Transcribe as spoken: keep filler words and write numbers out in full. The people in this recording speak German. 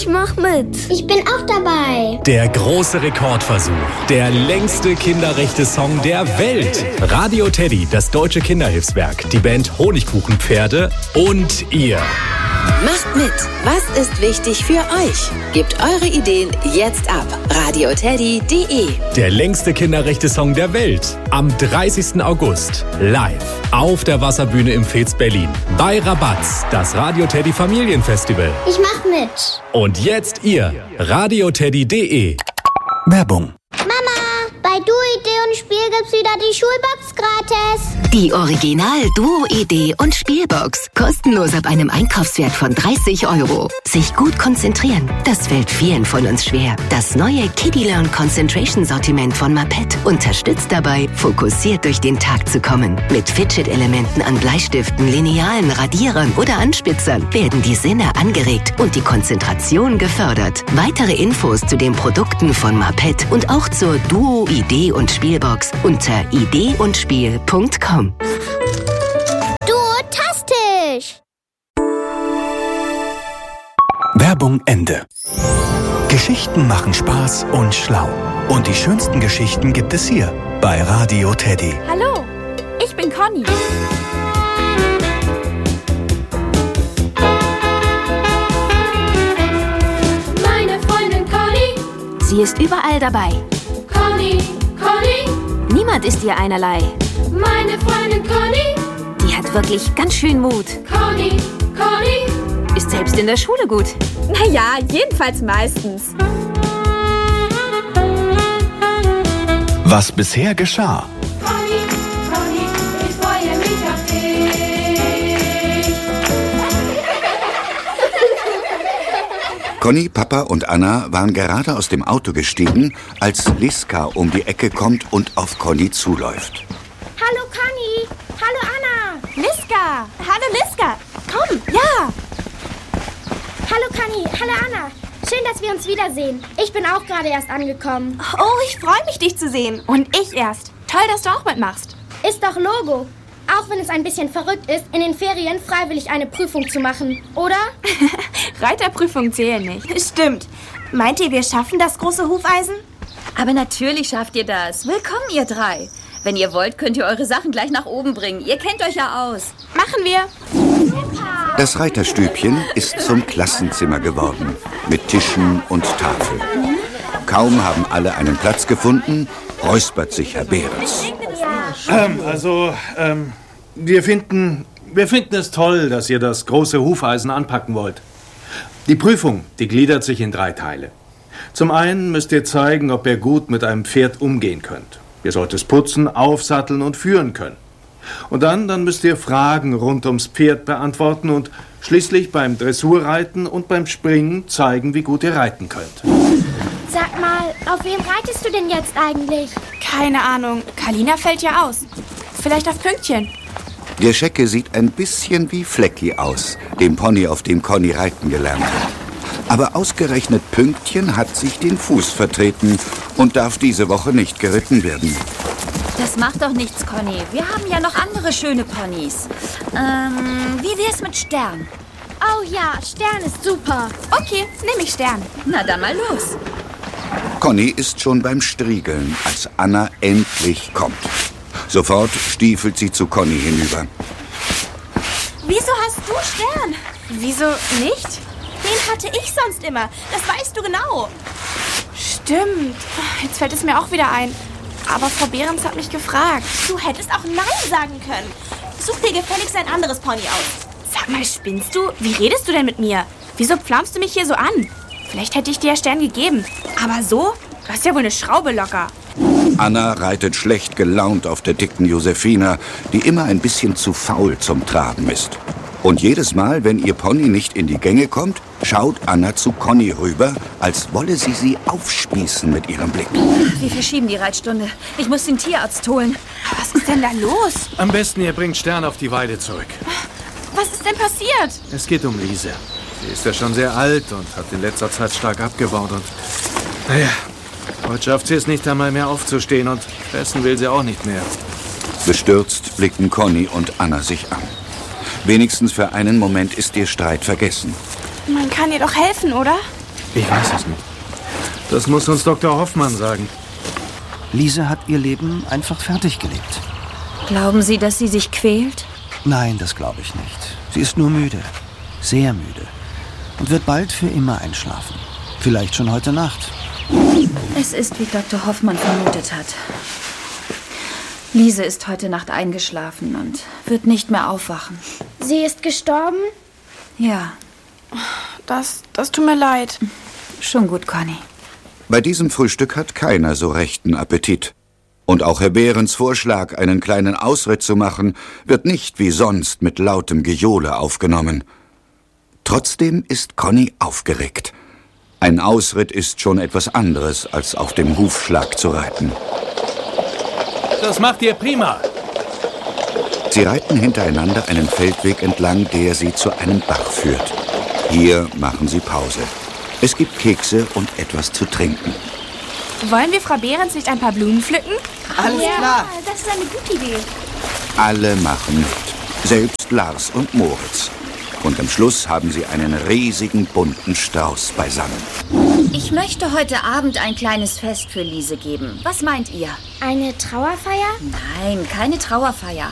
Ich mach mit. Ich bin auch dabei. Der große Rekordversuch. Der längste Kinderrechte-Song der Welt. Radio Teddy, das deutsche Kinderhilfswerk, die Band Honigkuchenpferde und ihr. Macht mit. Was ist wichtig für euch? Gebt eure Ideen jetzt ab. radio teddy punkt de. Der längste Kinderrechte-Song der Welt. Am dreißigsten August. Live. Auf der Wasserbühne im Fez Berlin. Bei Rabatz. Das Radio Teddy Familienfestival. Ich mach mit. Und jetzt ihr. radio teddy punkt de. Werbung. Mama, bei Duo-Idee und Spiel gibt's wieder die Schulbox gratis. Die Original Duo-Idee und Spielbox. Kostenlos ab einem Einkaufswert von dreißig Euro. Sich gut konzentrieren, das fällt vielen von uns schwer. Das neue Kiddie Learn Concentration Sortiment von Mapet unterstützt dabei, fokussiert durch den Tag zu kommen. Mit Fidget-Elementen an Bleistiften, Linealen, Radierern oder Anspitzern werden die Sinne angeregt und die Konzentration gefördert. Weitere Infos zu den Produkten von Mapet und auch zur Duo-Idee und Spielbox unter idee und spiel punkt com. Duotastisch. Werbung Ende. Geschichten machen Spaß und schlau. Und die schönsten Geschichten gibt es hier bei Radio Teddy. Hallo, ich bin Conny. Meine Freundin Conny. Sie ist überall dabei. Conny, Conny. Niemand ist ihr einerlei. Meine Freundin Conny. Die hat wirklich ganz schön Mut. Conny, Conny. Ist selbst in der Schule gut. Naja, jedenfalls meistens. Was bisher geschah. Conny, Conny, ich freue mich auf dich. Conny, Papa und Anna waren gerade aus dem Auto gestiegen, als Liska um die Ecke kommt und auf Conny zuläuft. Hallo Conny. Hallo Anna. Liska. Hallo Liska. Komm, ja. Hallo Conny. Hallo Anna. Schön, dass wir uns wiedersehen. Ich bin auch gerade erst angekommen. Oh, ich freue mich, dich zu sehen. Und ich erst. Toll, dass du auch mitmachst. Ist doch Logo. Auch wenn es ein bisschen verrückt ist, in den Ferien freiwillig eine Prüfung zu machen, oder? Reiterprüfungen zählen nicht. Stimmt. Meint ihr, wir schaffen das große Hufeisen? Aber natürlich schafft ihr das. Willkommen, ihr drei. Wenn ihr wollt, könnt ihr eure Sachen gleich nach oben bringen. Ihr kennt euch ja aus. Machen wir. Das Reiterstübchen ist zum Klassenzimmer geworden, mit Tischen und Tafeln. Kaum haben alle einen Platz gefunden, räuspert sich Herr Behrens. Ähm, also, ähm, wir finden, wir finden es toll, dass ihr das große Hufeisen anpacken wollt. Die Prüfung, die gliedert sich in drei Teile. Zum einen müsst ihr zeigen, ob ihr gut mit einem Pferd umgehen könnt. Ihr sollt es putzen, aufsatteln und führen können. Und dann, dann müsst ihr Fragen rund ums Pferd beantworten und schließlich beim Dressurreiten und beim Springen zeigen, wie gut ihr reiten könnt. Sag mal, auf wen reitest du denn jetzt eigentlich? Keine Ahnung. Kalina fällt ja aus. Vielleicht auf Pünktchen. Der Schecke sieht ein bisschen wie Flecki aus, dem Pony, auf dem Conny reiten gelernt hat. Aber ausgerechnet Pünktchen hat sich den Fuß vertreten und darf diese Woche nicht geritten werden. Das macht doch nichts, Conny. Wir haben ja noch andere schöne Ponys. Ähm, wie wär's mit Stern? Oh ja, Stern ist super. Okay, nehme ich Stern. Na dann mal los. Conny ist schon beim Striegeln, als Anna endlich kommt. Sofort stiefelt sie zu Conny hinüber. Wieso hast du Stern? Wieso nicht? Den hatte ich sonst immer. Das weißt du genau. Stimmt. Jetzt fällt es mir auch wieder ein. Aber Frau Behrens hat mich gefragt. Du hättest auch Nein sagen können. Such dir gefälligst ein anderes Pony aus. Sag mal, spinnst du? Wie redest du denn mit mir? Wieso pflaumst du mich hier so an? Vielleicht hätte ich dir ja Stern gegeben. Aber so? Du hast ja wohl eine Schraube locker. Anna reitet schlecht gelaunt auf der dicken Josefina, die immer ein bisschen zu faul zum Traben ist. Und jedes Mal, wenn ihr Pony nicht in die Gänge kommt, schaut Anna zu Conny rüber, als wolle sie sie aufspießen mit ihrem Blick. Wir verschieben die Reitstunde. Ich muss den Tierarzt holen. Was ist denn da los? Am besten, ihr bringt Stern auf die Weide zurück. Was ist denn passiert? Es geht um Liese. Sie ist ja schon sehr alt und hat in letzter Zeit stark abgebaut und... Naja, heute schafft sie es nicht einmal mehr aufzustehen und fressen will sie auch nicht mehr. Bestürzt blicken Conny und Anna sich an. Wenigstens für einen Moment ist ihr Streit vergessen. Man kann ihr doch helfen, oder? Ich weiß es nicht. Das muss uns Doktor Hoffmann sagen. Lise hat ihr Leben einfach fertig gelebt. Glauben Sie, dass sie sich quält? Nein, das glaube ich nicht. Sie ist nur müde. Sehr müde. Und wird bald für immer einschlafen. Vielleicht schon heute Nacht. Es ist, wie Doktor Hoffmann vermutet hat. Lise ist heute Nacht eingeschlafen und wird nicht mehr aufwachen. Sie ist gestorben? Ja. Das, das tut mir leid. Schon gut, Conny. Bei diesem Frühstück hat keiner so rechten Appetit. Und auch Herr Behrens Vorschlag, einen kleinen Ausritt zu machen, wird nicht wie sonst mit lautem Gejohle aufgenommen. Trotzdem ist Conny aufgeregt. Ein Ausritt ist schon etwas anderes, als auf dem Hufschlag zu reiten. Das macht ihr prima. Sie reiten hintereinander einen Feldweg entlang, der sie zu einem Bach führt. Hier machen sie Pause. Es gibt Kekse und etwas zu trinken. Wollen wir Frau Behrens nicht ein paar Blumen pflücken? Alles ja, klar. das ist eine gute Idee. Alle machen mit. Selbst Lars und Moritz. Und am Schluss haben sie einen riesigen bunten Strauß beisammen. Ich möchte heute Abend ein kleines Fest für Lise geben. Was meint ihr? Eine Trauerfeier? Nein, keine Trauerfeier.